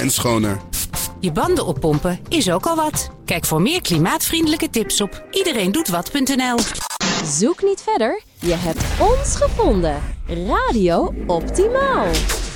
en schoner. Je banden oppompen is ook al wat. Kijk voor meer klimaatvriendelijke tips op iedereendoetwat.nl. Zoek niet verder, je hebt ons gevonden. Radio Optimaal.